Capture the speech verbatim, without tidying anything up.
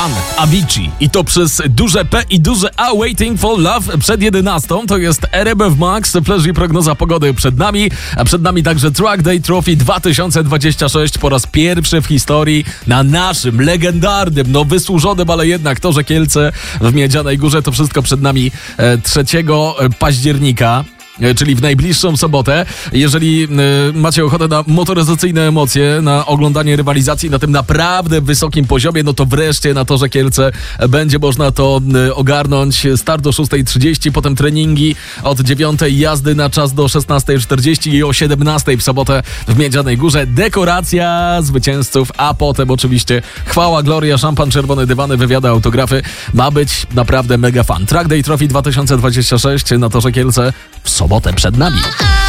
Run, Avicii. I to przez duże P i duże A, Waiting for Love przed jedenastą. To jest R M F Max, Flash i prognoza pogody przed nami. A przed nami także Track Day Trophy dwa tysiące dwudziesty szósty po raz pierwszy w historii na naszym legendarnym, no wysłużonym, ale jednak Torze Kielce w Miedzianej Górze. To wszystko przed nami trzeciego października. Czyli w najbliższą sobotę. Jeżeli y, macie ochotę na motoryzacyjne emocje, na oglądanie rywalizacji na tym naprawdę wysokim poziomie, no to wreszcie na Torze Kielce będzie można to y, ogarnąć. Start o szósta trzydzieści, potem treningi od dziewiątej, jazdy na czas do szesnasta czterdzieści i o siedemnastej w sobotę w Miedzianej Górze. Dekoracja zwycięzców, a potem oczywiście chwała, gloria, szampan, czerwone dywany, wywiady, autografy. Ma być naprawdę mega fan. Track Day Trophy dwa tysiące dwudziesty szósty na Torze Kielce w sobotę przed nami.